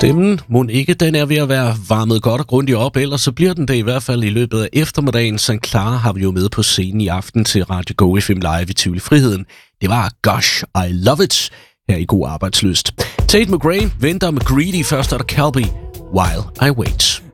Stemmen, mon ikke, den er ved at være varmet godt og grundigt op, ellers så bliver den det i hvert fald i løbet af eftermiddagen. St. Clara har vi jo med på scenen i aften til Radio Go FM Live i Tivoli Friheden. Det var Gosh, I Love It her i God Arbejdsløst. Tate McRae venter med Greedy, først er der Calby, While I Wait.